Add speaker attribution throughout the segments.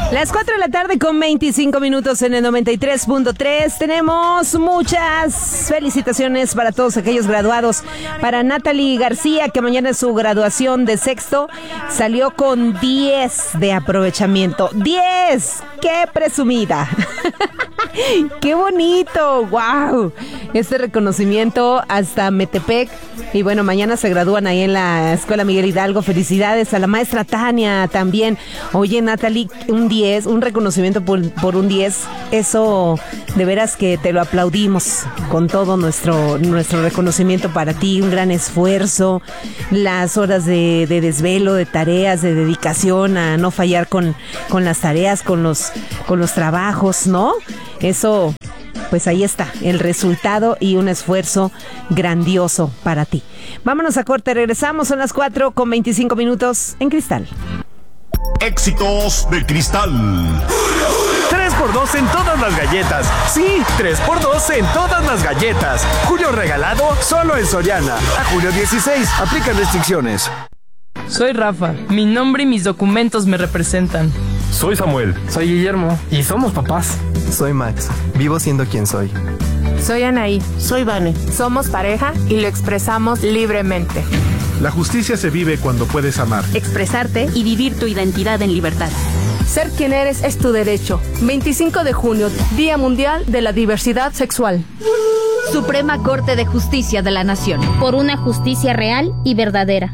Speaker 1: Las 4 de la tarde con 25 minutos en el 93.3. Tenemos muchas felicitaciones para todos aquellos graduados. Para Natalie García, que mañana es su graduación de sexto, salió con 10 de aprovechamiento. ¡10! ¡Qué presumida! ¡Qué bonito! ¡Wow! Este reconocimiento hasta Metepec. Y bueno, mañana se gradúan ahí en la Escuela Miguel Hidalgo. Felicidades a la maestra Tania también. Oye, Natalie, un 10, un reconocimiento por un 10. Eso de veras que te lo aplaudimos con todo nuestro reconocimiento para ti. Un gran esfuerzo, las horas de desvelo, de tareas, de dedicación a no fallar con las tareas, con los trabajos, ¿no? Eso, pues ahí está, el resultado y un esfuerzo grandioso para ti. Vámonos a corte, regresamos, son las 4 con 25 minutos en Cristal.
Speaker 2: Éxitos de Cristal.
Speaker 3: 3x2 en todas las galletas. Sí, 3x2 en todas las galletas. Julio regalado solo en Soriana. A julio 16, aplican restricciones.
Speaker 4: Soy Rafa, mi nombre y mis documentos me representan.
Speaker 5: Soy Samuel.
Speaker 6: Soy Guillermo. Y somos papás.
Speaker 7: Soy Max. Vivo siendo quien soy.
Speaker 8: Soy Anaí.
Speaker 9: Soy Vane.
Speaker 8: Somos pareja y lo expresamos libremente.
Speaker 10: La justicia se vive cuando puedes amar,
Speaker 11: expresarte y vivir tu identidad en libertad.
Speaker 12: Ser quien eres es tu derecho. 25 de junio, Día Mundial de la Diversidad Sexual.
Speaker 11: Suprema Corte de Justicia de la Nación.
Speaker 13: Por una justicia real y verdadera.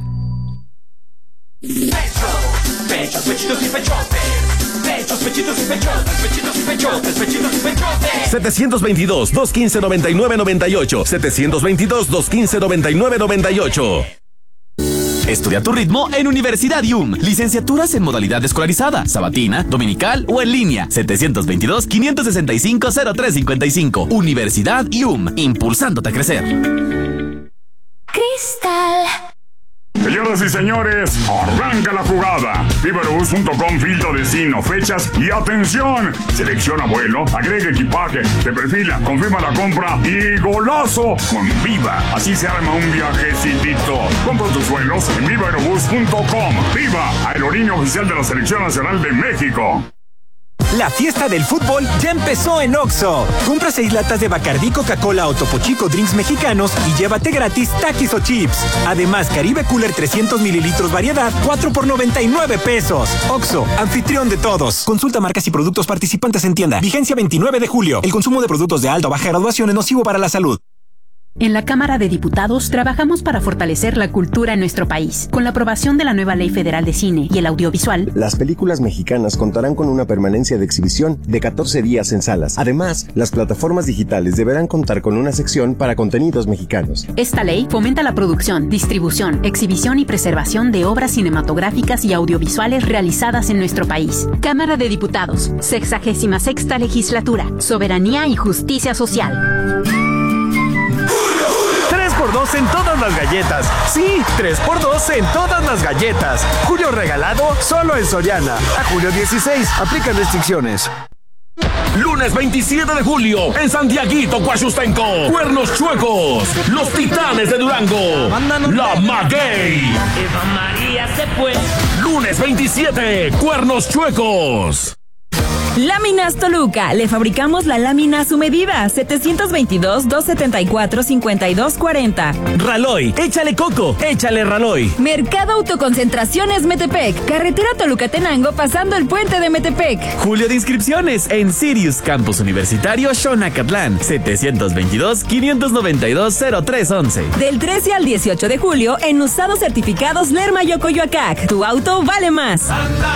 Speaker 14: Pechos, pechitos y pechotes. Pechos, pechitos y pechotes. Pechitos y pechotes. Pechitos y pechotes.
Speaker 2: 722-215-9998. 722-215-9998.
Speaker 15: Estudia tu ritmo en Universidad IUM. Licenciaturas en modalidad escolarizada, sabatina, dominical o en línea. 722-565-0355. Universidad IUM, impulsándote a crecer.
Speaker 16: Cristal.
Speaker 17: Señoras y señores, arranca la jugada. Vivarobus.com, filtro destino, fechas y atención. Selecciona vuelo, agrega equipaje, te perfila, confirma la compra y golazo con Viva. Así se arma un viajecitito. Compra tus vuelos en Vivarobus.com. Viva, aerolínea oficial de la Selección Nacional de México.
Speaker 18: La fiesta del fútbol ya empezó en Oxxo. Compra 6 latas de Bacardí, Coca-Cola o Topo Chico drinks mexicanos y llévate gratis Takis o chips. Además, Caribe Cooler 300 mililitros variedad, 4 por 99 pesos. Oxxo, anfitrión de todos. Consulta marcas y productos participantes en tienda. Vigencia 29 de julio. El consumo de productos de alta o baja graduación es nocivo para la salud.
Speaker 19: En la Cámara de Diputados trabajamos para fortalecer la cultura en nuestro país. Con la aprobación de la nueva Ley Federal de Cine y el Audiovisual,
Speaker 20: las películas mexicanas contarán con una permanencia de exhibición de 14 días en salas. Además, las plataformas digitales deberán contar con una sección para contenidos mexicanos.
Speaker 19: Esta ley fomenta la producción, distribución, exhibición y preservación de obras cinematográficas y audiovisuales realizadas en nuestro país. Cámara de Diputados, 66ª Legislatura, Soberanía y Justicia Social.
Speaker 3: 3x2 en todas las galletas. Sí, 3x2 en todas las galletas. Julio regalado solo en Soriana. A julio 16, aplican restricciones.
Speaker 2: Lunes 27 de julio, en Santiaguito, Coachustenco, Cuernos Chuecos, Los Titanes de Durango, La Maguey.
Speaker 14: Eva María se fue.
Speaker 2: Lunes 27, Cuernos Chuecos.
Speaker 4: Láminas Toluca. Le fabricamos la lámina a su medida. 722-274-5240.
Speaker 8: Raloy. Échale coco. Échale Raloy.
Speaker 4: Mercado Autoconcentraciones Metepec. Carretera Toluca-Tenango pasando el puente de Metepec.
Speaker 8: Julio de inscripciones en Sirius Campus Universitario Xonacatlán. 722-592-0311.
Speaker 4: Del 13 al 18 de julio en Usados Certificados Lerma y Ocoyoacac. Tu auto vale más.